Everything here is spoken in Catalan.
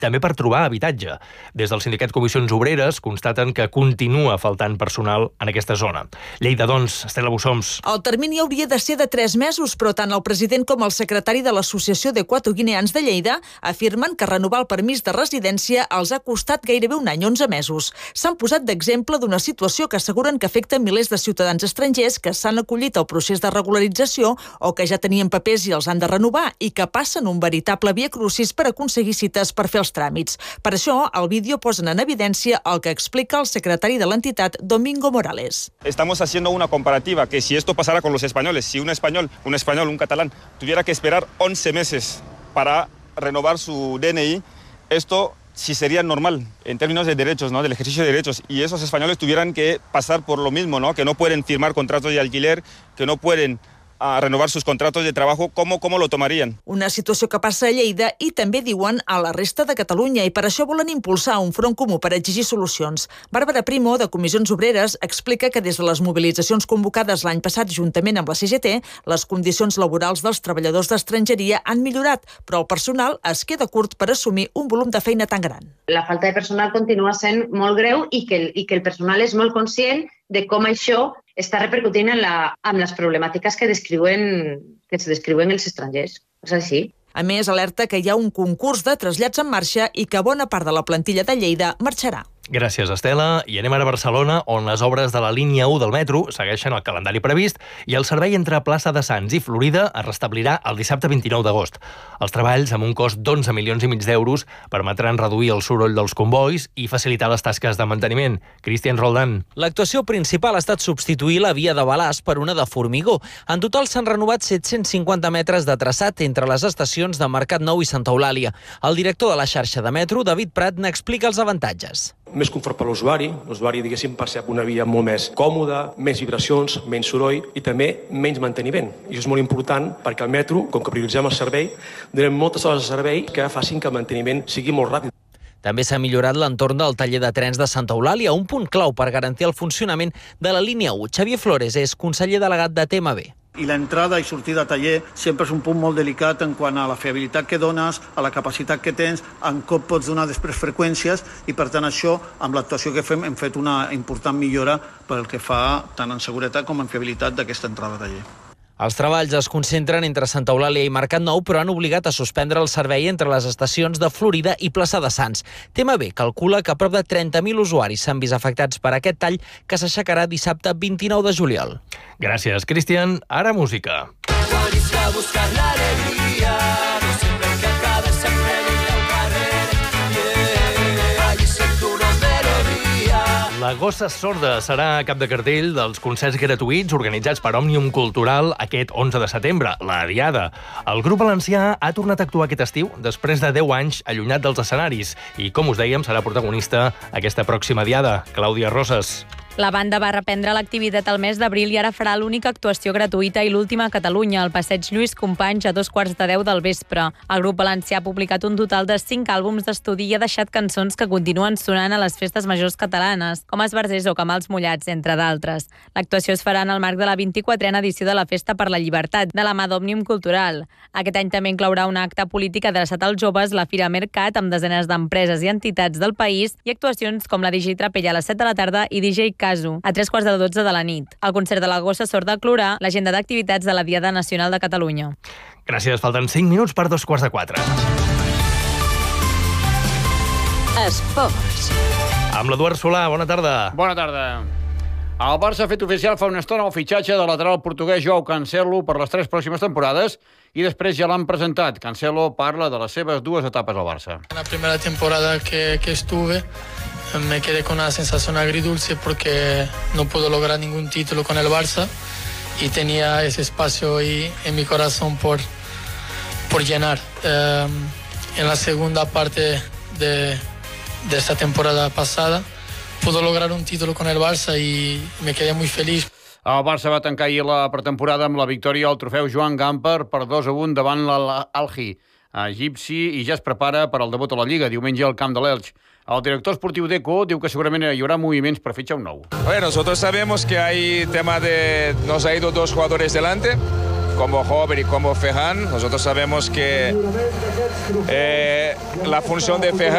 també per trobar habitatge. Des del sindicat Comissions Obreres constaten que continua faltant personal en aquesta zona. Lleida, doncs, Estela Bussoms. El termini hauria de ser de 3 mesos, però tant el president com el secretari de l'Associació d'Equatoguineans de Lleida afirmen que renovar el permís de residència els ha costat gairebé un any, 11 mesos. S'han posat d'exemple d'una situació que asseguren que afecta milers de ciutadans estrangers que s'han acollit al procés de regularització o que ja tenien papers i els han de renovar i que passen un veritable viacrucis per aconseguir cites per fer els tràmits. Per això, al vídeo posen en evidència el que explica el secretari de l'entitat, Domingo Morales. Estamos haciendo una comparativa, que si esto pasara con los españoles, si un español, un catalán, tuviera que esperar 11 meses para renovar su DNI, esto sí sería normal en términos de derechos, ¿no? Del ejercicio de derechos. Y esos españoles tuvieran que pasar por lo mismo, ¿no? Que no pueden firmar contratos de alquiler, que no pueden a renovar sus contratos de trabajo, ¿cómo lo tomarían? Una situació que passa a Lleida i també diuen a la resta de Catalunya i per això volen impulsar un front comú per exigir solucions. Bàrbara Primo, de Comissions Obreres, explica que des de les mobilitzacions convocades l'any passat juntament amb la CGT, les condicions laborals dels treballadors d'estrangeria han millorat, però el personal es queda curt per assumir un volum de feina tan gran. La falta de personal continua sent molt greu i que el personal és molt conscient de com això està repercutint en les problemàtiques que es descriuen els estrangers. És així. A més, alerta que hi ha un concurs de trasllats en marxa i que bona part de la plantilla de Lleida marxarà. Gràcies, Estela. I anem ara a Barcelona, on les obres de la línia 1 del metro segueixen el calendari previst i el servei entre Plaça de Sants i Florida es restablirà el dissabte 29 d'agost. Els treballs, amb un cost d'11,5 milions d'euros, permetran reduir el soroll dels combois i facilitar les tasques de manteniment. Cristian Roldán. L'actuació principal ha estat substituir la via de Balàs per una de formigó. En total s'han renovat 750 metres de traçat entre les estacions de Mercat Nou i Santa Eulàlia. El director de la xarxa de metro, David Prat, n'explica els avantatges. Més confort per l'usuari, diguéssim, percep una via molt més còmoda, més vibracions, menys soroll i també menys manteniment. I això és molt important perquè al metro, com que prioritzem el servei, donem moltes hores de servei que facin que el manteniment sigui molt ràpid. També s'ha millorat l'entorn del taller de trens de Santa Eulàlia, un punt clau per garantir el funcionament de la línia 1. Xavier Flores és conseller delegat de TMB. I l'entrada i sortida a taller sempre és un punt molt delicat en quant a la fiabilitat que dones, a la capacitat que tens, en com pots donar després freqüències i per tant això, amb l'actuació que fem, hem fet una important millora pel que fa tant en seguretat com en fiabilitat d'aquesta entrada a taller. Els treballs es concentren entre Santa Eulàlia i Mercat Nou, però han obligat a suspendre el servei entre les estacions de Florida i Plaça de Sants. TMB calcula que prop de 30.000 usuaris s'han vist afectats per aquest tall que s'aixecarà dissabte 29 de juliol. Gràcies, Cristian. Ara música. La Gossa Sorda serà cap de cartell dels concerts gratuïts organitzats per Òmnium Cultural aquest 11 de setembre, la Diada. El grup valencià ha tornat a actuar aquest estiu després de 10 anys allunyat dels escenaris i, com us dèiem, serà protagonista aquesta pròxima Diada. Clàudia Rosas. La banda va reprendre l'activitat al mes d'abril i ara farà l'única actuació gratuïta i l'última a Catalunya, al passeig Lluís Companys a 2:15 del vespre. El grup valencià ha publicat un total de 5 àlbums d'estudi i ha deixat cançons que continuen sonant a les festes majors catalanes, com Esbarzers o Camals Mullats, entre d'altres. L'actuació es farà en el marc de la 24a edició de la Festa per la Llibertat, de la mà d'Òmnium Cultural. Aquest any també inclourà un acte polític adreçat als joves, la Fira Mercat, amb desenes d'empreses i entitats del país, i actuacions com la DJ Trapella a les 7 de la tarda i DJ Caso a 3:15 de la nit. El concert de la Gossa Sorda clourà l'agenda d'activitats de la Diada Nacional de Catalunya. Gràcies, falten 5 minuts per 3:45. Esports. Amb l'Eduard Solà, bona tarda. Bona tarda. El Barça ha fet oficial fa una estona el fitxatge del lateral portuguès Joao Cancelo per les 3 pròximes temporades i després ja l'han presentat. Cancelo parla de les seves 2 etapes al Barça. La primera temporada que estuve me quedé con una sensación agridulce porque no pude lograr ningún título con el Barça y tenía ese espacio ahí en mi corazón por llenar. En la segunda parte de esta temporada pasada pude lograr un título con el Barça y me quedé muy feliz. El Barça va tancar ahir la pretemporada amb la victòria al trofeu Joan Gamper per 2-1 davant l'Al-Ahly egipci i ja es prepara per al debut a la Lliga, diumenge al camp de l'Elx. El director esportiu d'Eco diu que segurament hi haurà moviments per fitxar un nou. A ver, nosotros sabemos que hay tema de... Nos ha ido 2 jugadores delante como joven y como Ferran. Nosotros sabemos que la función de Ferran